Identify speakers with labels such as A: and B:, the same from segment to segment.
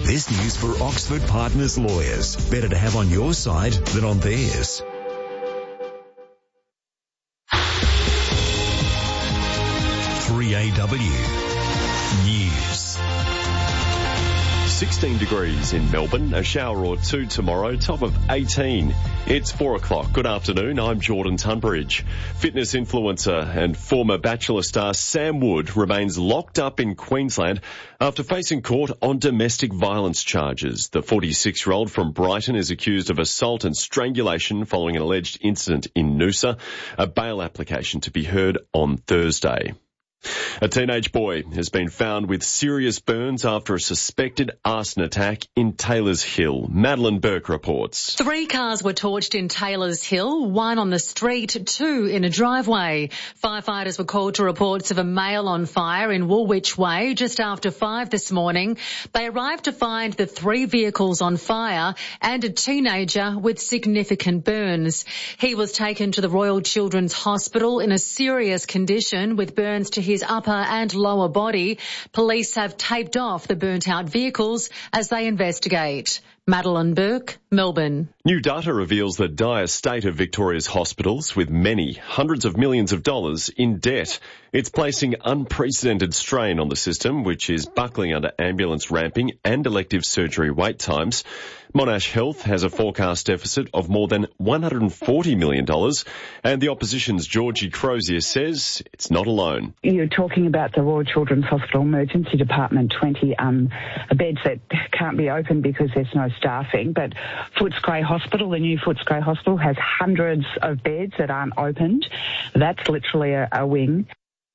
A: This news for Oxford Partners lawyers. Better to have on your side than on theirs. AW News.
B: 16 degrees in Melbourne, a shower or two tomorrow, top of 18. It's 4 o'clock. Good afternoon, I'm Jordan Tunbridge. Fitness influencer and former Bachelor star Sam Wood remains locked up in Queensland after facing court on domestic violence charges. The 46-year-old from Brighton is accused of assault and strangulation following an alleged incident in Noosa. A bail application to be heard on Thursday. A teenage boy has been found with serious burns after a suspected arson attack in Taylors Hill. Madeline Burke reports.
C: 3 cars were torched in Taylors Hill, 1 on the street, 2 in a driveway. Firefighters were called to reports of a male on fire in Woolwich Way just after 5 this morning. They arrived to find the 3 vehicles on fire and a teenager with significant burns. He was taken to the Royal Children's Hospital in a serious condition with burns to his upper and lower body. Police have taped off the burnt-out vehicles as they investigate. Madeline Burke, Melbourne.
B: New data reveals the dire state of Victoria's hospitals, with many hundreds of millions of dollars in debt. It's placing unprecedented strain on the system, which is buckling under ambulance ramping and elective surgery wait times. Monash Health has a forecast deficit of more than $140 million, and the opposition's Georgie Crozier says it's not alone.
D: You're talking about the Royal Children's Hospital Emergency Department, 20 beds that can't be opened because there's no staffing, but Footscray Hospital, the new Footscray Hospital, has hundreds of beds that aren't opened. That's literally a wing.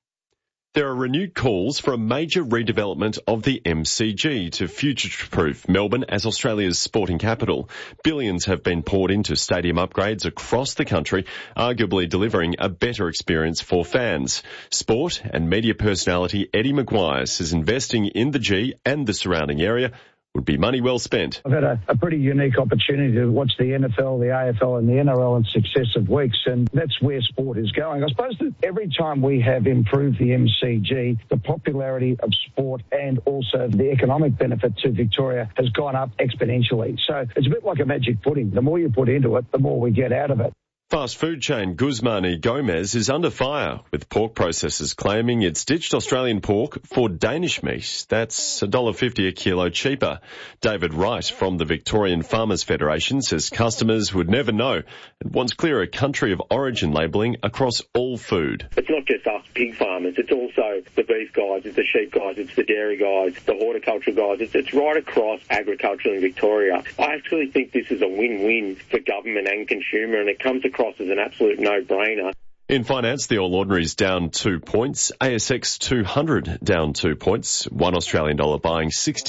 B: There are renewed calls for a major redevelopment of the MCG to future-proof Melbourne as Australia's sporting capital. Billions have been poured into stadium upgrades across the country, arguably delivering a better experience for fans. Sport and media personality Eddie Maguire says investing in the G and the surrounding area would be money well spent.
E: I've had a pretty unique opportunity to watch the NFL, the AFL and the NRL in successive weeks, and that's where sport is going. I suppose that every time we have improved the MCG, the popularity of sport and also the economic benefit to Victoria has gone up exponentially. So it's a bit like a magic pudding. The more you put into it, the more we get out of it.
B: Fast food chain Guzman y Gomez is under fire, with pork processors claiming it's ditched Australian pork for Danish meat. That's $1.50 a kilo cheaper. David Wright from the Victorian Farmers Federation says customers would never know and wants clearer country of origin labelling across all food.
F: It's not just us pig farmers, it's also the beef guys, it's the sheep guys, it's the dairy guys, the horticulture guys. It's right across agriculture in Victoria. I actually think this is a win-win for government and consumer, and it comes across as an absolute no-brainer.
B: In finance, the All Ordinary's down 2 points, ASX 200 down 2 points, $1 Australian dollar buying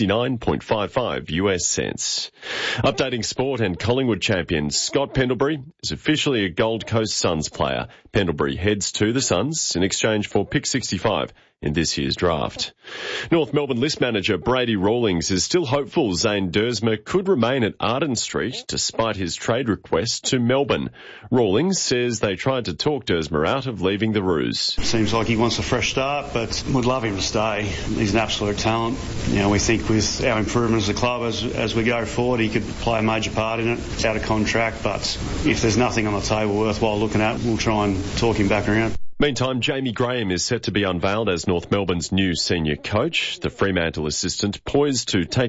B: 69.55 US cents. Updating sport, and Collingwood champion Scott Pendlebury is officially a Gold Coast Suns player. Pendlebury heads to the Suns in exchange for pick 65 in this year's draft. North Melbourne list manager Brady Rawlings is still hopeful Zane Dersma could remain at Arden Street despite his trade request to Melbourne. Rawlings says they tried to talk Dersma out of leaving the Roos.
G: Seems like he wants a fresh start, but would love him to stay. He's an absolute talent. You know, we think with our improvement as a club as we go forward, he could play a major part in it. It's out of contract, but if there's nothing on the table worthwhile looking at, we'll try and talk him back around.
B: Meantime, Jamie Graham is set to be unveiled as North Melbourne's new senior coach. The Fremantle assistant poised to take